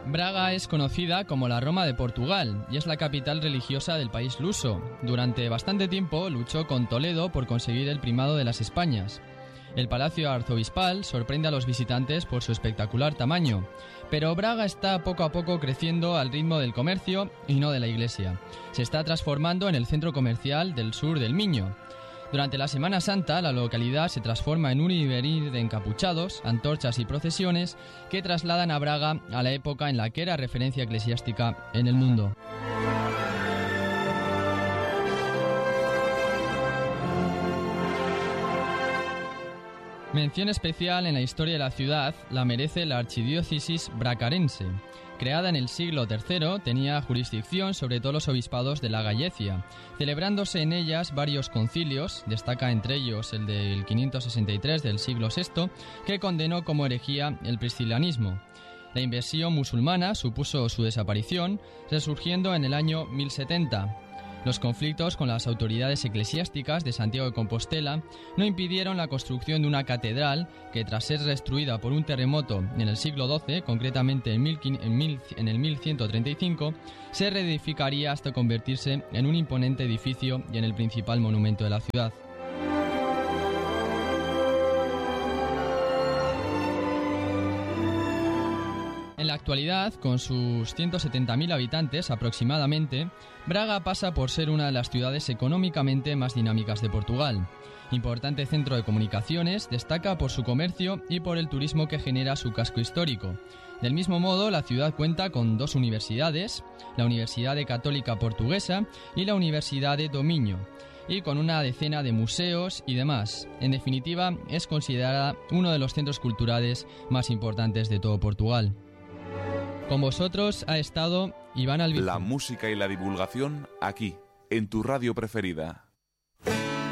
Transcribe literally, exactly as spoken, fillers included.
Braga es conocida como la Roma de Portugal y es la capital religiosa del país luso. Durante bastante tiempo luchó con Toledo por conseguir el primado de las Españas. El Palacio Arzobispal sorprende a los visitantes por su espectacular tamaño, pero Braga está poco a poco creciendo al ritmo del comercio y no de la iglesia. Se está transformando en el centro comercial del sur del Miño. Durante la Semana Santa, la localidad se transforma en un iberir de encapuchados, antorchas y procesiones que trasladan a Braga a la época en la que era referencia eclesiástica en el mundo. Mención especial en la historia de la ciudad la merece la archidiócesis bracarense. Creada en el siglo tercero, tenía jurisdicción sobre todos los obispados de la Gallaecia, celebrándose en ellas varios concilios, destaca entre ellos el del quinientos sesenta y tres del siglo sexto, que condenó como herejía el priscilianismo. La invasión musulmana supuso su desaparición, resurgiendo en el año mil setenta. Los conflictos con las autoridades eclesiásticas de Santiago de Compostela no impidieron la construcción de una catedral que, tras ser destruida por un terremoto en el siglo doce, concretamente en, mil, en, mil, en el mil ciento treinta y cinco, se reedificaría hasta convertirse en un imponente edificio y en el principal monumento de la ciudad. En la actualidad, con sus ciento setenta mil habitantes aproximadamente, Braga pasa por ser una de las ciudades económicamente más dinámicas de Portugal. Importante centro de comunicaciones, destaca por su comercio y por el turismo que genera su casco histórico. Del mismo modo, la ciudad cuenta con dos universidades, la Universidad Católica Portuguesa y la Universidad de Dominio, y con una decena de museos y demás. En definitiva, es considerada uno de los centros culturales más importantes de todo Portugal. Con vosotros ha estado Iván Albizu. La música y la divulgación aquí, en tu radio preferida.